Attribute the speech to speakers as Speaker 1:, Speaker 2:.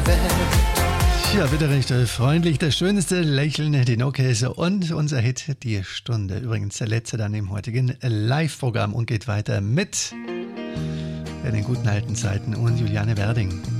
Speaker 1: Ja, bitte recht freundlich, das schönste Lächeln, die No-Käse und unser Hit, die Stunde. Übrigens der letzte dann im heutigen Live-Programm und geht weiter mit den guten alten Zeiten und Juliane Werding.